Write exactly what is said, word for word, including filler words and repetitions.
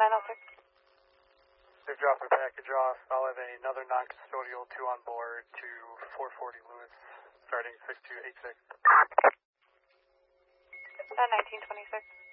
nine oh six. They've dropped the package off. I'll have another non-custodial two on board to four forty Lewis, starting six two eight six. Uh, nineteen twenty-six.